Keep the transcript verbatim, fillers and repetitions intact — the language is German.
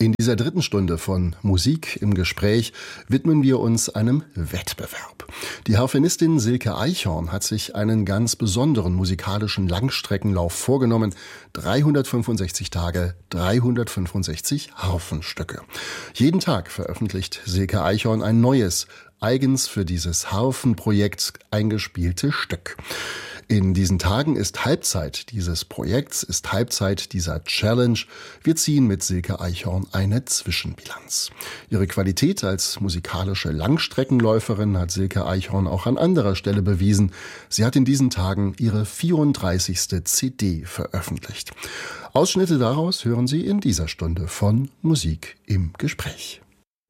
In dieser dritten Stunde von Musik im Gespräch widmen wir uns einem Wettbewerb. Die Harfenistin Silke Eichhorn hat sich einen ganz besonderen musikalischen Langstreckenlauf vorgenommen. dreihundertfünfundsechzig Tage, dreihundertfünfundsechzig Harfenstücke. Jeden Tag veröffentlicht Silke Eichhorn ein neues, eigens für dieses Harfenprojekt eingespielte Stück. In diesen Tagen ist Halbzeit dieses Projekts, ist Halbzeit dieser Challenge. Wir ziehen mit Silke Eichhorn eine Zwischenbilanz. Ihre Qualität als musikalische Langstreckenläuferin hat Silke Eichhorn auch an anderer Stelle bewiesen. Sie hat in diesen Tagen ihre vierunddreißigste C D veröffentlicht. Ausschnitte daraus hören Sie in dieser Stunde von Musik im Gespräch.